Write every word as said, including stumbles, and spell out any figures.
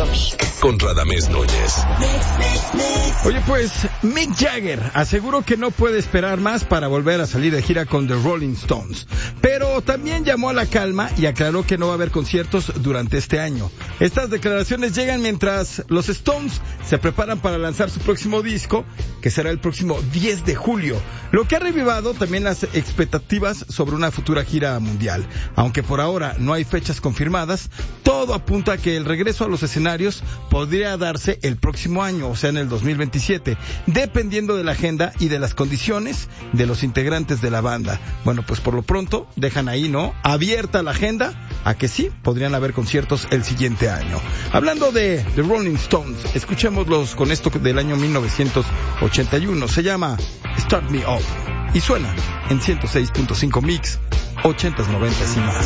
cinco Mix. Con Radamés Núñez. Oye, pues, Mick Jagger aseguró que no puede esperar más para volver a salir de gira con The Rolling Stones. Pero también llamó a la calma y aclaró que no va a haber conciertos durante este año. Estas declaraciones llegan mientras los Stones se preparan para lanzar su próximo disco, que será el próximo diez de julio, lo que ha revivado también las expectativas sobre una futura gira mundial. Aunque por ahora no hay fechas confirmadas, todo apunta a que el regreso a los escenarios podría darse el próximo año, o sea en el dos mil veintisiete, dependiendo de la agenda y de las condiciones de los integrantes de la banda. Bueno, pues por lo pronto dejan ahí, ¿no?, abierta la agenda a que sí, podrían haber conciertos el siguiente año. Hablando de The Rolling Stones, escuchémoslos con esto del año mil novecientos ochenta y uno. Se llama Start Me Up y suena en ciento seis punto cinco Mix, ochentas, noventas y más.